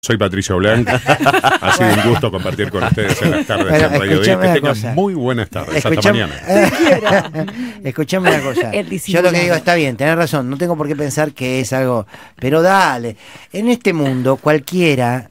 Soy Patricio Blanc. Ha sido un gusto compartir con ustedes en las tardes en Radio 10. Que tengan muy buenas tardes. Hasta mañana. Escuchame una cosa. Yo lo que digo está bien, tenés razón. No tengo por qué pensar que es algo. Pero dale. En este mundo, cualquiera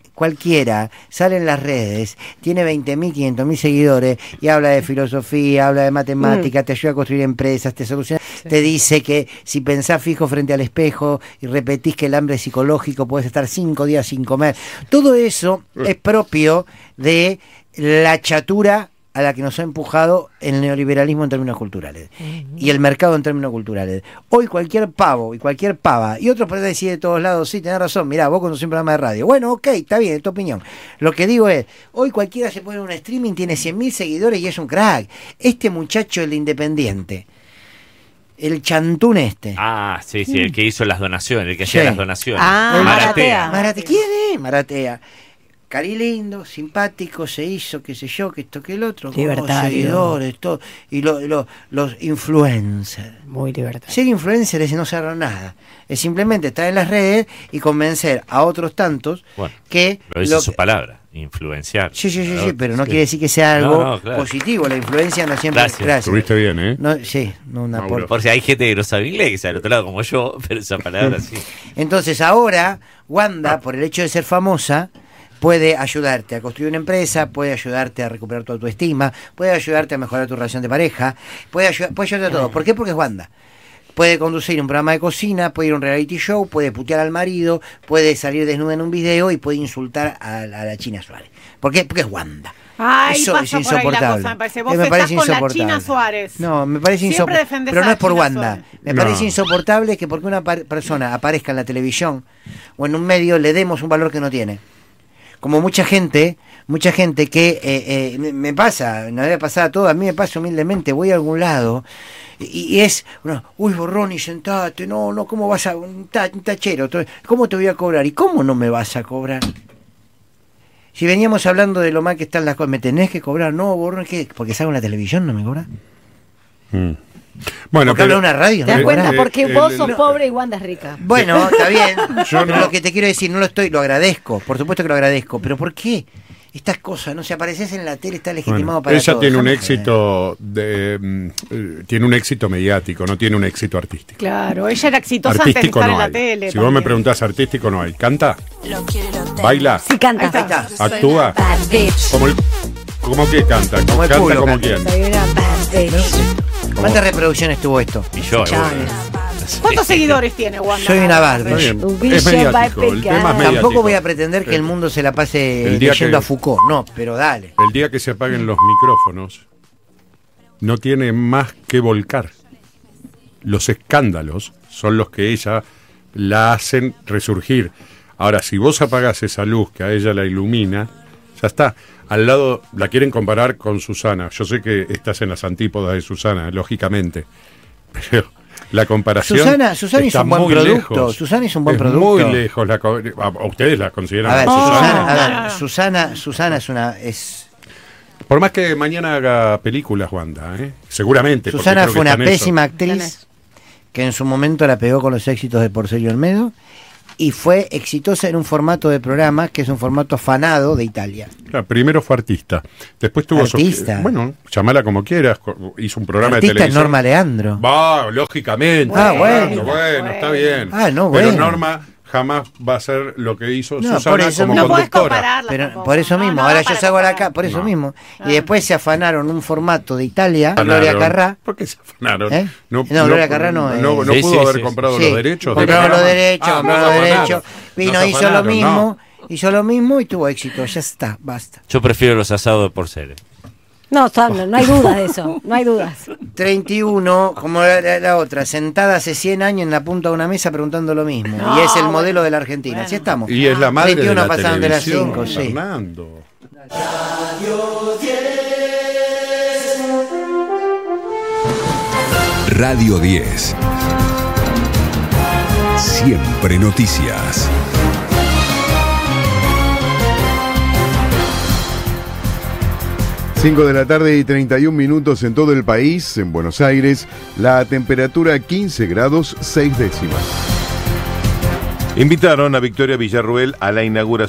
sale en las redes, tiene 20.000, 500.000 seguidores y habla de filosofía, habla de matemáticas, te ayuda a construir empresas, te soluciona, te dice que si pensás fijo frente al espejo y repetís que el hambre es psicológico, podés estar 5 días sin comer. Todo eso es propio de la chatura a la que nos ha empujado el neoliberalismo en términos culturales y el mercado en términos culturales. Hoy cualquier pavo y cualquier pava, y otros pueden decir de todos lados, sí, tenés razón, mirá, vos conducís un programa de radio. Bueno, ok, está bien, es tu opinión. Lo que digo es, hoy cualquiera se pone en un streaming, tiene 100.000 seguidores y es un crack. Este muchacho, el de Independiente, el chantún este. Ah, sí, el que hizo las donaciones, el que hacía las donaciones. Maratea. ¿Quién es? Maratea. Cari lindo, simpático, se hizo, qué sé yo, que esto, que el otro, seguidores, todo, y los influencers. Muy libertario. Ser influencer es no ser nada, es simplemente estar en las redes y convencer a otros tantos que... Pero esa es su palabra, influenciar. Sí, pero no quiere decir que sea algo positivo, la influencia no siempre... Gracias. Estuviste bien, ¿eh? Por si hay gente que no sabe inglés, que está al otro lado como yo, pero esa palabra sí. Entonces ahora, Wanda, por el hecho de ser famosa, puede ayudarte a construir una empresa, puede ayudarte a recuperar tu autoestima, puede ayudarte a mejorar tu relación de pareja, puede ayudarte a todo. ¿Por qué? Porque es Wanda. Puede conducir un programa de cocina, puede ir a un reality show, puede putear al marido, puede salir desnuda en un video y puede insultar a la China Suárez. ¿Por qué? Porque es Wanda. Ay, eso es insoportable. Me parece. Vos estás con la China Suárez. No, me parece insoportable. Pero no es por Wanda. Me parece insoportable que porque una persona aparezca en la televisión o en un medio le demos un valor que no tiene. Como mucha gente que me pasa, no debe pasar a todos, a mí me pasa humildemente, voy a algún lado y es, uy, Borroni, sentate, no, ¿cómo vas a, un tachero, ¿cómo te voy a cobrar? ¿Y cómo no me vas a cobrar? Si veníamos hablando de lo mal que están las cosas, ¿me tenés que cobrar? No, Borroni, ¿qué? ¿Porque salgo en la televisión no me cobra? Bueno, porque habla una radio. ¿Te das cuenta? Porque vos sos pobre y Wanda es rica. Bueno, está bien. Pero lo que te quiero decir, lo agradezco. Por supuesto que lo agradezco. Pero ¿por qué? Estas cosas, no se apareces en la tele, está legitimado para ella todo. Tiene un éxito tiene un éxito mediático, no tiene un éxito artístico. Claro, ella era exitosa antes de estar en la tele. Si vos me preguntás, artístico no hay. ¿Canta? ¿Baila? Sí, canta. ¿Actúa? ¿Cómo que canta? Como el ¿Canta culo, como canta. quién? ¿Cuántas reproducciones tuvo esto? Y yo, ¿Cuántos seguidores tiene Wanda? Soy una Barbie. Es mediático, el tema es mediático. Tampoco voy a pretender que el mundo se la pase leyendo a Foucault, no, pero dale. El día que se apaguen los micrófonos, no tiene más que volcar. Los escándalos son los que ella la hacen resurgir. Ahora, si vos apagás esa luz que a ella la ilumina, ya está. Al lado, la quieren comparar con Susana. Yo sé que estás en las antípodas de Susana, lógicamente. Pero la comparación Susana hizo un buen producto. Lejos. Susana hizo un buen producto. Muy lejos. Ustedes la consideran. Susana es Por más que mañana haga películas, Wanda, seguramente. Susana fue una pésima actriz que en su momento la pegó con los éxitos de Porcelio Olmedo. Y fue exitosa en un formato de programa que es un formato afanado de Italia. Claro, primero fue artista, después tuvo artista. Bueno, llamala como quieras, hizo un programa artista de televisión. Es Norma Leandro. Va, lógicamente. Bueno, está bien. Pero Norma jamás va a ser lo que hizo Susana como no conductora. Pero por eso mismo, ahora yo salgo acá, por eso mismo. Y después se afanaron un formato de Italia, Gloria Carrá. ¿Por qué se afanaron? Gloria Carrá no pudo haber comprado los derechos. Compró los derechos, vino, hizo lo mismo y tuvo éxito, ya está, basta. Yo prefiero los asados de Porcel. No hay dudas de eso, no hay dudas. 31, como la otra, sentada hace 100 años en la punta de una mesa preguntando lo mismo. Y es el modelo de la Argentina. Así estamos. Y es la madre 21 de la pasaron de las televisión, 5, sí. Fernando. Radio 10. Siempre noticias. 5 de la tarde y 31 minutos en todo el país. En Buenos Aires, la temperatura 15 grados 6 décimas. Invitaron a Victoria Villarruel a la inauguración